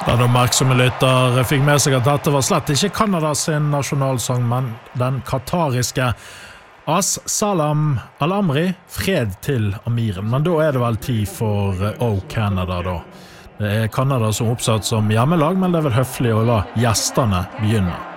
Den oppmerksomme lytter fikk med seg at dette var slett ikke Kanadas nasjonalsang, men den katariske As-Salam Al-Amri, fred til Amiren. Men da det vel tid for O Canada da. Det Kanada som oppsatt som hjemmelag, men det vel høflig å la gjestene begynne.